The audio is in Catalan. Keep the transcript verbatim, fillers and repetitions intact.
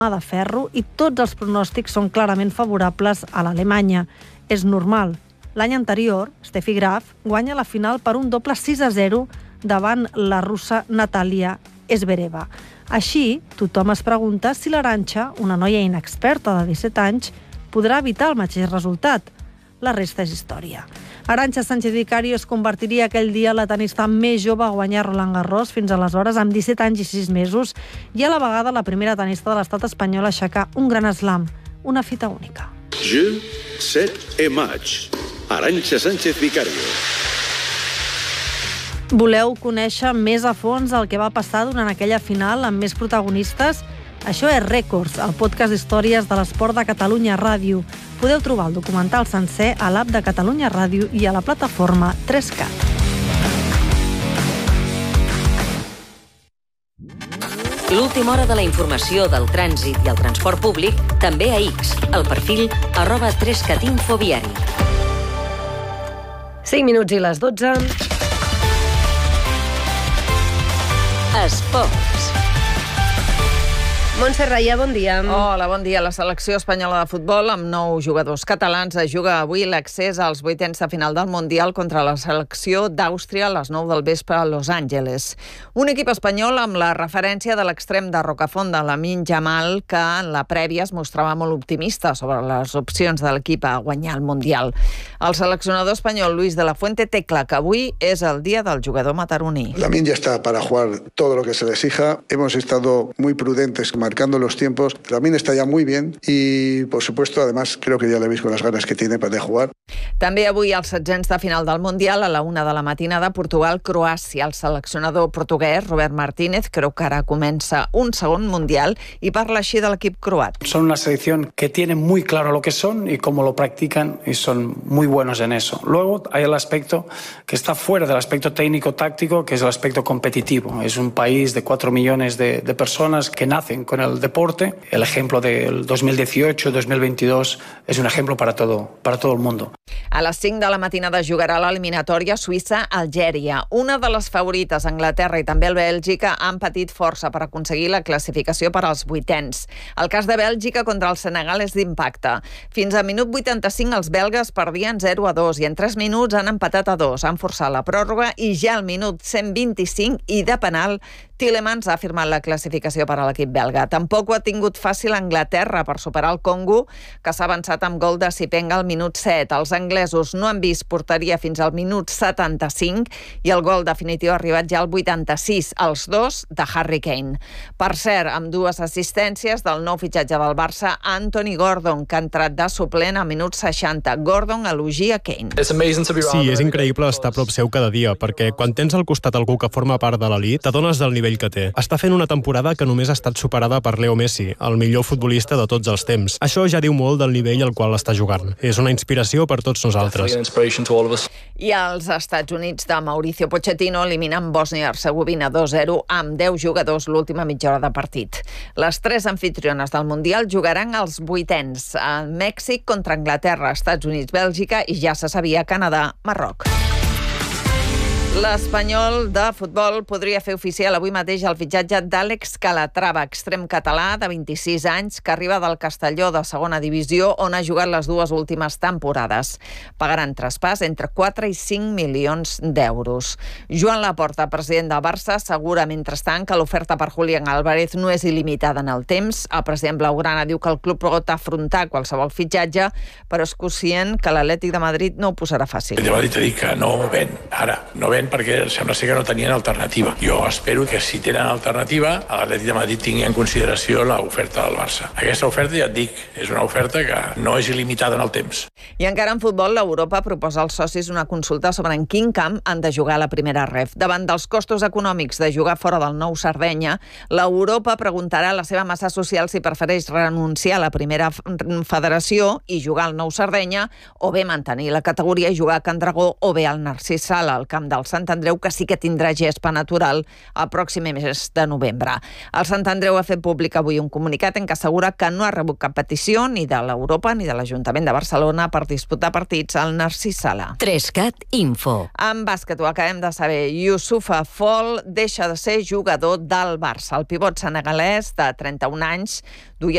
de ferro i tots els pronòstics són clarament favorables a l'Alemanya. És normal. L'any anterior, Steffi Graf guanya la final per un doble sis a zero davant la russa Natalia Zvereva. Així, tothom es pregunta si l'Arantxa, una noia inexperta de disset anys, podrà evitar el mateix resultat. La resta és història. Arantxa Sánchez Vicario es convertiria aquell dia en la tenista més jove a guanyar Roland Garros fins aleshores, amb disset anys i sis mesos, i a la vegada la primera tenista de l'estat espanyol a aixecar un gran slam, una fita única. Je, set et match. Arantxa Sánchez Vicario. Voleu conèixer més a fons el que va passar durant aquella final amb més protagonistes? Això és Rècords, el podcast d'històries de l'esport de Catalunya Ràdio. Podeu trobar el documental sencer a l'app de Catalunya Ràdio i a la plataforma tres cat. L'última hora de la informació del trànsit i el transport públic també a X, el perfil arroba tres cat infoviari. cinc minuts i les dotze. Esports. Montse Raia, bon dia. Hola, bon dia. La selecció espanyola de futbol, amb nou jugadors catalans, es juga avui l'accés als vuitens de final del Mundial contra la selecció d'Àustria a les nou del vespre a Los Angeles. Un equip espanyol amb la referència de l'extrem de Rocafonda, Lamine Yamal, que en la prèvia es mostrava molt optimista sobre les opcions de l'equip a guanyar el Mundial. El seleccionador espanyol Luis de la Fuente té clar que avui és el dia del jugador mataroní. Lamine ya está para jugar todo lo que se le exija. Hemos estado muy prudentes marcando los tiempos. Lamine está ya muy bien y, por supuesto, además, creo que ya le veis con las ganas que tiene para jugar. També avui als setzents de final del Mundial a la una de la matinada, Portugal-Croàcia. El seleccionador portuguès, Robert Martínez, creu que ara comença un segon Mundial i parla així de l'equip croat. Son una selección que tiene muy claro lo que son y cómo lo practican y son muy buenos en eso. Luego hay el aspecto que está fuera del aspecto técnico-táctico, que es el aspecto competitivo. Es un país de cuatro millones de, de personas que nacen con el deporte. El ejemplo del dos mil dieciocho dos mil veintidós es un ejemplo para todo, para todo el mundo. A les cinc de la matinada jugarà l'eliminatòria Suïssa-Algèria. Una de les favorites, Anglaterra i també el Bèlgica, han patit força per aconseguir la classificació per als vuitens. El cas de Bèlgica contra el Senegal és d'impacte. Fins al minut vuitanta-cinc els belgues perdien zero a dos i en tres minuts han empatat a dos. Han forçat la pròrroga i ja al minut cent vint-i-cinc i de penal Tielemans ha firmat la classificació per a l'equip belga. Tampoc ho ha tingut fàcil Anglaterra per superar el Congo, que s'ha avançat amb gol de Sipenga al minut set. Els anglesos no han vist porteria fins al minut setanta-cinc i el gol definitiu ha arribat ja al vuitanta-sis, els dos de Harry Kane. Per cert, amb dues assistències del nou fitxatge del Barça, Anthony Gordon, que ha entrat de suplent a minut seixanta. Gordon elogia Kane. Sí, és increïble estar a prop seu cada dia, perquè quan tens al costat algú que forma part de l'elit, t'adones del nivell que té. Està fent una temporada que només ha estat superada per Leo Messi, el millor futbolista de tots els temps. Això ja diu molt del nivell al qual està jugant. És una inspiració per tots nosaltres. I als Estats Units de Mauricio Pochettino eliminen Bòsnia-Hercegovina dos zero amb deu jugadors l'última mitja hora de partit. Les tres anfitriones del Mundial jugaran als vuitens. A Mèxic contra Anglaterra, Estats Units, Bèlgica i ja se sabia Canadà, Marroc. L'Espanyol de futbol podria fer oficial avui mateix el fitxatge d'Àlex Calatrava, extrem català de vint-i-sis anys, que arriba del Castelló de segona divisió, on ha jugat les dues últimes temporades. Pagaran traspàs entre quatre i cinc milions d'euros. Joan Laporta, president del Barça, assegura, mentrestant, que l'oferta per Julián Álvarez no és il·limitada en el temps. El president blaugrana diu que el club pot afrontar qualsevol fitxatge, però és conscient que l'Atlètic de Madrid no ho posarà fàcil. El de Madrid t'ha dit que no ven, ara, no ven perquè sembla ser que no tenien alternativa. Jo espero que si tenen alternativa, l'Atlètic de Madrid tingui en consideració l'oferta del Barça. Aquesta oferta, ja et dic, és una oferta que no és il·limitada en el temps. I encara en futbol, l'Europa proposa als socis una consulta sobre en quin camp han de jugar a la primera ref. Davant dels costos econòmics de jugar fora del Nou Sardenya, l'Europa preguntarà a la seva massa social si prefereix renunciar a la primera federació i jugar al Nou Sardenya, o bé mantenir la categoria i jugar a Can Dragó, o bé al Narcís Sala, al camp del Sant Andreu que sí que tindrà gespa natural el pròxim mes de novembre. El Sant Andreu ha fet públic avui un comunicat en què assegura que no ha rebut cap petició ni de l'Europa ni de l'Ajuntament de Barcelona per disputar partits al Narcís Sala. Trescat Info. En bàsquet ho acabem de saber. Youssoufa Fall deixa de ser jugador del Barça. El pivot senegalès de trenta-un anys duia